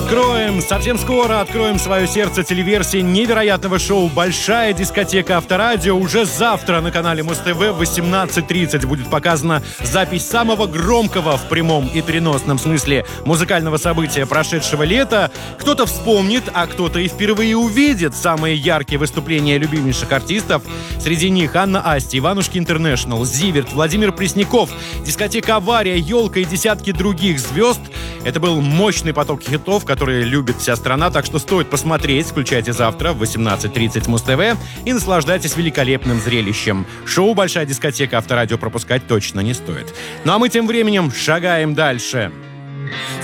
Совсем скоро откроем свое сердце телеверсии невероятного шоу «Большая дискотека Авторадио». Уже завтра на канале Муз-ТВ в 18:30 будет показана запись самого громкого в прямом и переносном смысле музыкального события прошедшего лета. Кто-то вспомнит, а кто-то и впервые увидит самые яркие выступления любимейших артистов. Среди них Анна Асти, Иванушки Интернешнл, Зиверт, Владимир Пресняков, дискотека «Авария», «Елка» и десятки других звезд. Это был мощный поток хитов, которые любит вся страна, так что стоит посмотреть. Включайте завтра в 18:30 Муз-ТВ и наслаждайтесь великолепным зрелищем. Шоу «Большая дискотека Авторадио» пропускать точно не стоит. Ну а мы тем временем шагаем дальше.